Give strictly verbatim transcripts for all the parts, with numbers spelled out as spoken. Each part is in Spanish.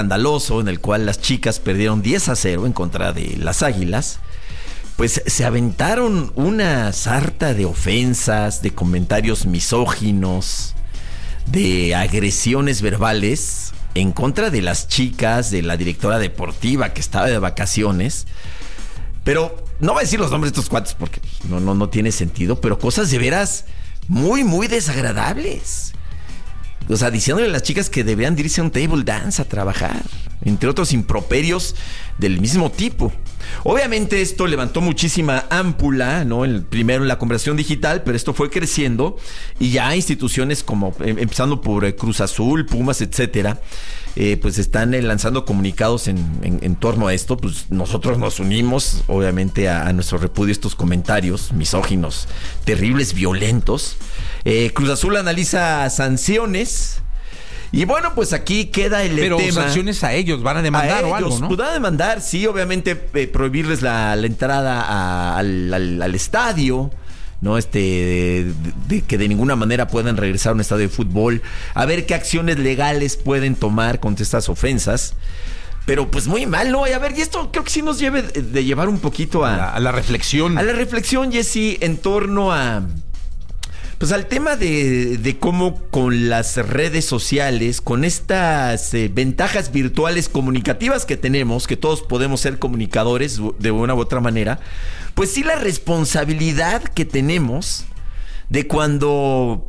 escandaloso en el cual las chicas perdieron diez a cero en contra de las Águilas, pues se aventaron una sarta de ofensas, de comentarios misóginos, de agresiones verbales en contra de las chicas, de la directora deportiva que estaba de vacaciones. Pero no voy a decir los nombres de estos cuates porque no, no, no tiene sentido, pero cosas de veras muy, muy desagradables. O sea, diciéndole a las chicas que debían de irse a un table dance a trabajar, entre otros improperios del mismo tipo. Obviamente esto levantó muchísima ámpula, ¿no? El, primero en la conversación digital, pero esto fue creciendo y ya instituciones como, eh, empezando por eh, Cruz Azul, Pumas, etcétera, eh, pues están eh, lanzando comunicados en, en, en torno a esto. Pues nosotros nos unimos, obviamente, a, a nuestro repudio a estos comentarios misóginos, terribles, violentos. Eh, Cruz Azul analiza sanciones. Y bueno, pues aquí queda el Pero tema. Pero sanciones a ellos, van a demandar a ellos, o algo, ¿no? Pues van a demandar, sí, obviamente eh, prohibirles la, la entrada a, al, al, al estadio, ¿no? Este, de, de que de ninguna manera puedan regresar a un estadio de fútbol, a ver qué acciones legales pueden tomar contra estas ofensas. Pero pues muy mal, ¿no? A ver, y esto creo que sí nos lleve de llevar un poquito a... A la, a la reflexión. A la reflexión, Jessy, en torno a... Pues al tema de, de cómo con las redes sociales, con estas eh, ventajas virtuales comunicativas que tenemos, que todos podemos ser comunicadores de una u otra manera, pues sí la responsabilidad que tenemos de cuando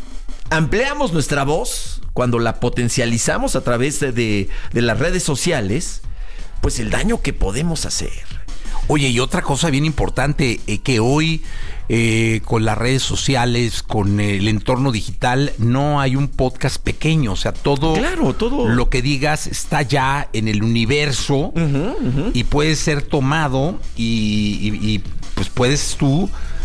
ampliamos nuestra voz, cuando la potencializamos a través de, de, de las redes sociales, pues el daño que podemos hacer. Oye, y otra cosa bien importante, eh, que hoy eh, con las redes sociales, con el entorno digital, no hay un podcast pequeño. O sea, todo, claro, todo lo que digas está ya en el universo, uh-huh, uh-huh. y puede ser tomado y, y, y pues puedes tú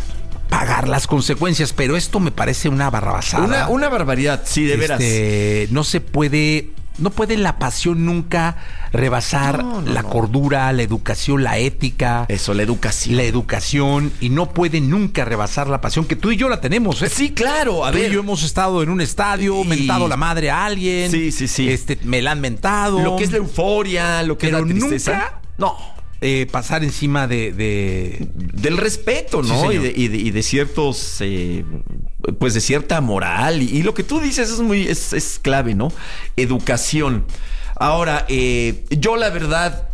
pagar las consecuencias. Pero esto me parece una barrabasada. Una, una barbaridad, sí, de este, veras. No se puede... No puede la pasión nunca rebasar no, no, la no. cordura, la educación, la ética. Eso, la educación. La educación, y no puede nunca rebasar la pasión, que tú y yo la tenemos, ¿eh? Sí, claro, a tú ver. y yo hemos estado en un estadio, y... mentado la madre a alguien. Sí, sí, sí. Este, me la han mentado. Lo que es la euforia, lo que pero es la tristeza. Nunca, no. Eh, pasar encima de, de... del respeto, ¿no? Sí, y, de, y, de, y de ciertos, eh, pues de cierta moral. Y, y lo que tú dices es muy, es, es clave, ¿no? Educación. Ahora, eh, yo la verdad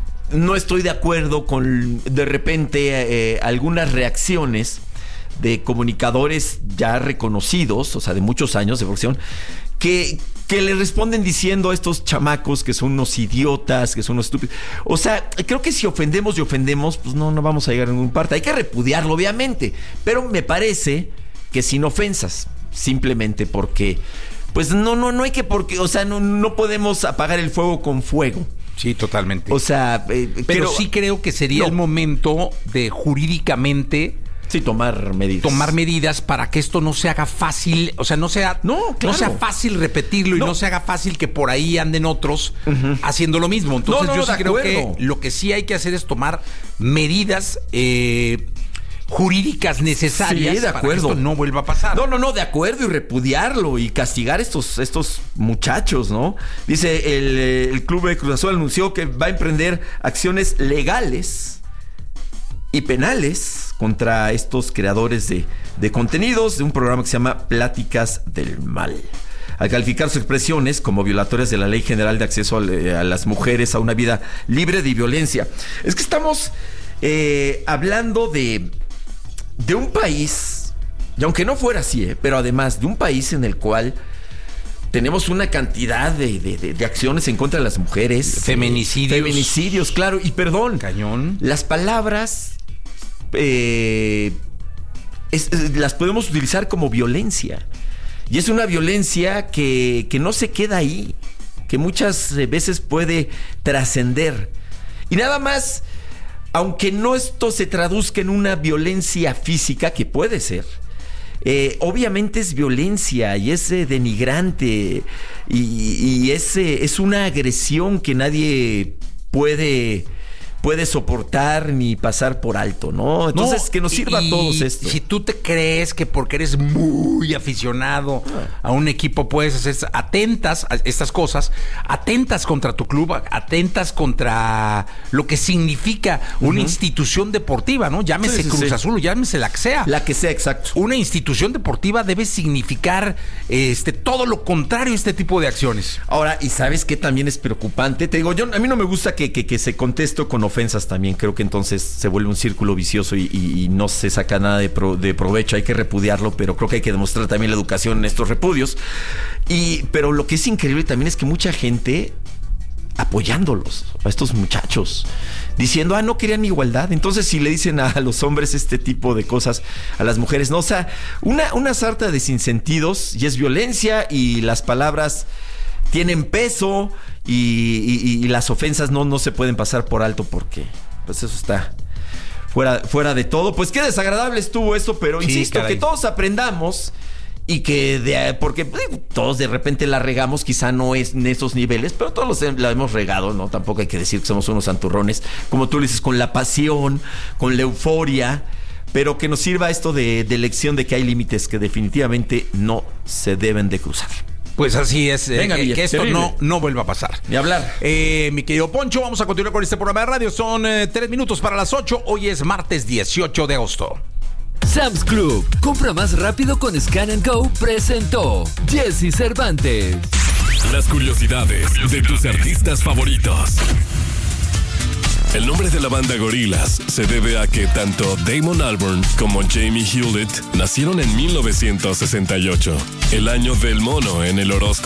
no estoy de acuerdo con de repente eh, algunas reacciones de comunicadores ya reconocidos, o sea, de muchos años de profesión, que, que le responden diciendo a estos chamacos que son unos idiotas, que son unos estúpidos. O sea, creo que si ofendemos y ofendemos, pues no, no vamos a llegar a ninguna parte. Hay que repudiarlo, obviamente, pero me parece que sin ofensas, simplemente porque, pues no, no, no hay que, porque, o sea, no, no podemos apagar el fuego con fuego. Sí, totalmente. O sea, eh, pero creo, sí creo que sería no. el momento de jurídicamente... Sí, tomar medidas. Tomar medidas para que esto no se haga fácil, o sea, no sea, no, claro. no sea fácil repetirlo y no. no se haga fácil que por ahí anden otros uh-huh. haciendo lo mismo. Entonces no, no, yo sí creo acuerdo. que lo que sí hay que hacer es tomar medidas eh, jurídicas necesarias sí, de para acuerdo. que esto no vuelva a pasar. No, no, no, de acuerdo, y repudiarlo y castigar estos, estos muchachos, ¿no? Dice, el, el Club de Cruz Azul anunció que va a emprender acciones legales y penales contra estos creadores de, de contenidos de un programa que se llama Pláticas del Mal, al calificar sus expresiones como violatorias de la Ley General de Acceso a, a las Mujeres a una vida libre de violencia. Es que estamos eh, hablando de, de un país, y aunque no fuera así, eh, pero además de un país en el cual tenemos una cantidad de, de, de, de acciones en contra de las mujeres. Feminicidios. Eh, feminicidios, claro. Y perdón. Cañón. Las palabras eh, es, es, las podemos utilizar como violencia. Y es una violencia que, que no se queda ahí, que muchas veces puede trascender. Y nada más, aunque no esto se traduzca en una violencia física, que puede ser, Eh, obviamente es violencia y es eh, denigrante y, y es, eh, es una agresión que nadie puede puede soportar ni pasar por alto, ¿no? Entonces, no, que nos sirva y, a todos esto. Si tú te crees que porque eres muy aficionado a un equipo puedes hacer atentas a estas cosas, atentas contra tu club, atentas contra lo que significa una uh-huh. institución deportiva, ¿no? Llámese sí, sí, Cruz sí. Azul, llámese la que sea. La que sea, exacto. Una institución deportiva debe significar este todo lo contrario a este tipo de acciones. Ahora, ¿y sabes qué también es preocupante? Te digo, yo a mí no me gusta que, que, que se conteste con ofensas también. Creo que entonces se vuelve un círculo vicioso y, y, y no se saca nada de, pro, de provecho. Hay que repudiarlo, pero creo que hay que demostrar también la educación en estos repudios. Y, pero lo que es increíble también es que mucha gente apoyándolos, a estos muchachos, diciendo, ah, no querían igualdad. Entonces, si le dicen a los hombres este tipo de cosas, a las mujeres, no, o sea, una, una sarta de sinsentidos, y es violencia, y las palabras tienen peso, y, y, y las ofensas no, no se pueden pasar por alto, porque pues eso está fuera, fuera de todo. Pues qué desagradable estuvo esto, pero sí, insisto, caray. Que todos aprendamos. Y que, de, porque eh, todos de repente la regamos, quizá no es en esos niveles, pero todos los, la hemos regado, ¿no? Tampoco hay que decir que somos unos santurrones, como tú le dices, con la pasión, con la euforia, pero que nos sirva esto de, de lección de que hay límites que definitivamente no se deben de cruzar. Pues así es, Venga, eh, Miguel, que esto no, no vuelva a pasar. Ni hablar. Eh, mi querido Poncho, vamos a continuar con este programa de radio. Son eh, tres minutos para las ocho. Hoy es martes dieciocho de agosto. Sam's Club, compra más rápido con Scan and Go, presentó Jesse Cervantes. Las curiosidades de tus artistas favoritos. El nombre de la banda Gorillaz se debe a que tanto Damon Albarn como Jamie Hewlett nacieron en mil novecientos sesenta y ocho, el año del mono en el horóscopo.